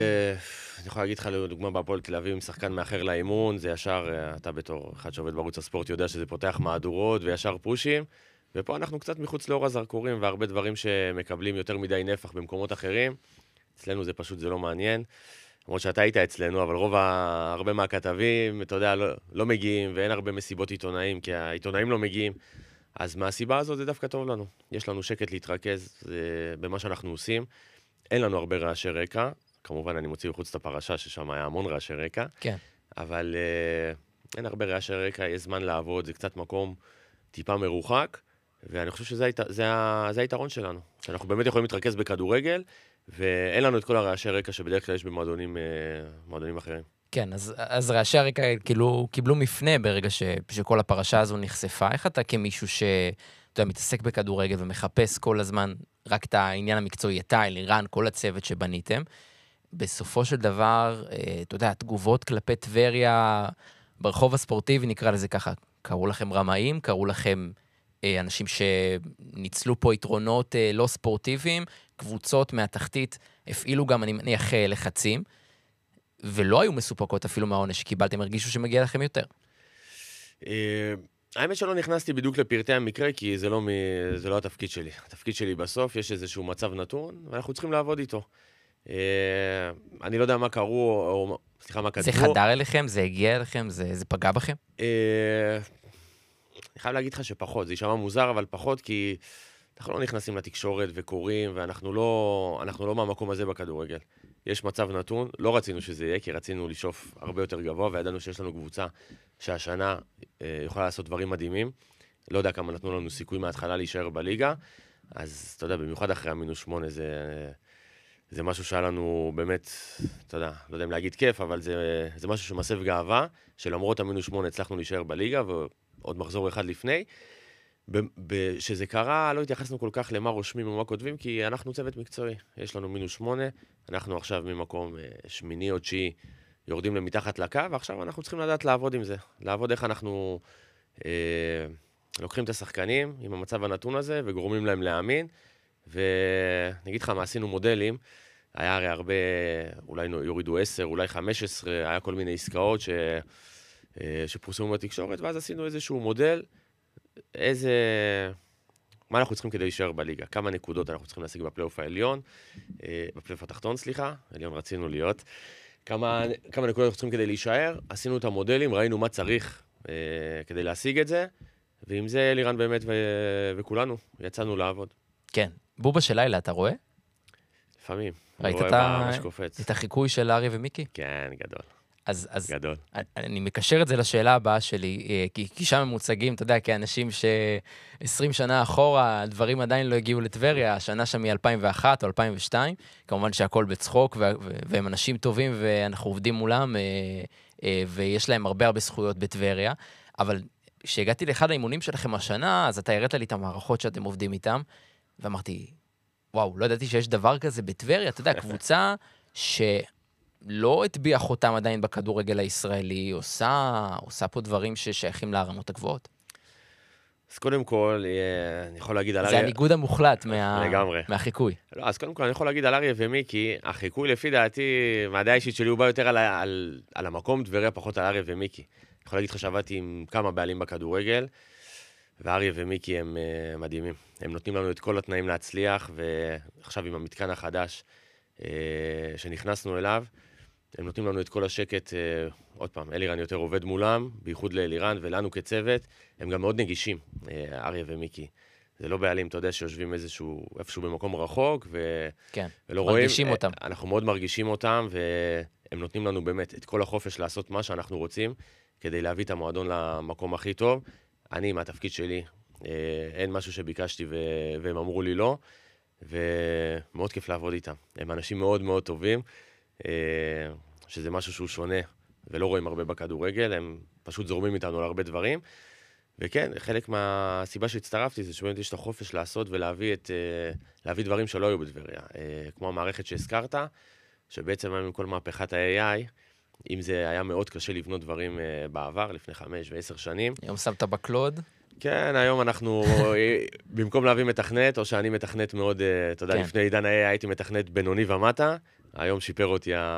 אני יכול להגיד לך, לדוגמה, בהפועל תל אביב, אם שחקן מאחר לאימון, זה ישר, אתה בתור אחד שעובד בערוץ הספורט יודע שזה פותח מהדורות וישר פושים, ופה אנחנו קצת מחוץ לאור הזרקורים, והרבה דברים שמקבלים יותר מדי נפח במקומות אחרים. אצלנו זה פשוט, זה לא מעניין. למרות שאתה היית אצלנו, אבל הרבה מהכתבים, אתה יודע, לא מגיעים, ואין הרבה מסיבות עיתונאים, כי העיתונאים לא מגיעים. אז מהסיבה הזאת זה דווקא טוב לנו. יש לנו שקט להתרכז במה שאנחנו עושים. אין לנו הרבה רעשי רקע. כמובן, אני מוציא מחוץ את הפרשה, ששם היה המון רעשי רקע. כן. אבל אין הרבה רעשי רקע, יש זמן לעבוד, זה קצת מקום טיפה מרוחק, ואני חושב זה היתרון שלנו. שאנחנו באמת יכולים להתרכז בכדורגל, ואין לנו את כל הרעשי רקע שבדרך כלל יש במועדונים אחרים. כן, אז רעשי הרקע כאילו קיבלו מפנה ברגע שכל הפרשה הזו נחשפה. איך אתה כמישהו שאתה מתעסק בכדורגל ומחפש כל הזמן רק את העניין המקצועי, אתה, אלירן, כל הצוות שבניתם, בסופו של דבר, אתה יודע, תגובות כלפי טבריה ברחוב הספורטיבי, נקרא לזה ככה, קראו לכם רמאים, קראו לכם אנשים שניצלו פה יתרונות לא ספורטיביים, קבוצות מהתחתית הפעילו גם, אני מניח, לחצים, ולא היו מסופקות אפילו מהעונש שקיבלתם, הרגישו שמגיע לכם יותר. האמת שלא נכנסתי בדיוק לפרטי המקרה, כי זה לא התפקיד שלי. התפקיד שלי בסוף, יש איזשהו מצב נתון, ואנחנו צריכים לעבוד איתו. אני לא יודע מה קראו, או סליחה, מה כתבו. זה חדר אליכם? זה הגיע אליכם? זה פגע בכם? אני חייב להגיד לך שפחות, זה יישמע מוזר, אבל פחות, כי אנחנו לא נכנסים לתקשורת וקוראים, ואנחנו לא מהמקום הזה בכדורגל. יש מצב נתון, לא רצינו שזה יהיה, כי רצינו לשאוף הרבה יותר גבוה, וידענו שיש לנו קבוצה שהשנה יכולה לעשות דברים מדהימים. לא יודע כמה נתנו לנו סיכוי מההתחלה להישאר בליגה, אז אתה יודע, במיוחד אחרי -8 זה משהו שהיה לנו באמת, אתה יודע, לא יודע אם להגיד כיף, אבל זה משהו שמסב גאווה, שלמרות -8 הצלחנו להישאר בליגה, ועוד מחזור אחד לפני. שזה קרה, לא התייחסנו כל כך למה רושמים ומה כותבים, כי אנחנו צוות מקצועי. יש לנו -8, אנחנו עכשיו ממקום 8 או 9 יורדים למתחת לקו, ועכשיו אנחנו צריכים לדעת לעבוד עם זה. לעבוד איך אנחנו לוקחים את השחקנים עם המצב הנתון הזה, וגורמים להם להאמין. ונגיד לך מה, עשינו מודלים, היה הרי הרבה, אולי יורידו 10, אולי 15, היה כל מיני עסקאות שפורסמו בתקשורת, ואז עשינו איזשהו מודל, מה אנחנו צריכים כדי להישאר בליגה, כמה נקודות אנחנו צריכים להשיג בפלייאוף העליון, בפלייאוף התחתון, סליחה, עליון רצינו להיות, כמה נקודות אנחנו צריכים כדי להישאר, עשינו את המודלים, ראינו מה צריך כדי להשיג את זה, ועם זה אלירן באמת וכולנו יצאנו לעבוד. כן. בובה של לילה, אתה רואה? לפעמים. ראית את החיקוי של אריה ומיקי? כן, גדול. אז גדול. אני מקשר את זה לשאלה הבאה שלי, כי שם הם מוצגים, אתה יודע, כאנשים ש20 שנה אחורה, הדברים עדיין לא הגיעו לטבריה, השנה שם מ-2001 או 2002, כמובן שהכל בצחוק, והם אנשים טובים, ואנחנו עובדים מולם, ויש להם הרבה זכויות בטבריה, אבל כשהגעתי לאחד האימונים שלכם השנה, אז אתה הראת לי את המערכות שאתם עובדים איתם, ואמרתי, וואו, לא ידעתי שיש דבר כזה בטבריה, אתה יודע, קבוצה שלא הטביע חותם עדיין בכדורגל הישראלי, עושה פה דברים ששייכים לרמות הגבוהות. אז קודם כל, אני יכול להגיד על זה הניגוד המוחלט מהחיקוי. לא, אז קודם כל אני יכול להגיד על אריה ומיקי, החיקוי לפי דעתי, מהדעה האישית שלי הוא בא יותר על המקום טבריה, פחות על אריה ומיקי. אני יכול להגיד לך שעבדתי עם כמה בעלים בכדורגל, ואריה ומיקי הם מדהימים. הם נותנים לנו את כל התנאים להצליח, ועכשיו עם המתקן החדש שנכנסנו אליו, הם נותנים לנו את כל השקט, עוד פעם, אלירן יותר עובד מולם, בייחוד לאלירן ולנו כצוות, הם גם מאוד נגישים, אריה ומיקי. זה לא בעלים, אתה יודע, שיושבים איפשהו במקום רחוק, כן, ולא רואים. מרגישים אותם. אנחנו מאוד מרגישים אותם, והם נותנים לנו באמת את כל החופש לעשות מה שאנחנו רוצים, כדי להביא את המועדון למקום הכי טוב. אני, מהתפקיד שלי, אין משהו שביקשתי והם אמרו לי לא, ומאוד כיף לעבוד איתם. הם אנשים מאוד מאוד טובים, שזה משהו שהוא שונה, ולא רואים הרבה בכדורגל, הם פשוט זורמים איתנו על הרבה דברים. וכן, חלק מהסיבה שהצטרפתי זה שבאמת יש את החופש לעשות ולהביא דברים שלא היו בטבריה. כמו המערכת שהזכרת, שבעצם עם כל מהפכת ה-AI, אם זה היה מאוד קשה לבנות דברים בעבר, לפני 5 ו10 שנים. היום שמת בקלוד? כן, היום אנחנו, במקום להביא מתכנת, או שאני מתכנת מאוד, אתה יודע, לפני עידן ה-AI הייתי מתכנת בינוני ומטה, היום שיפר אותי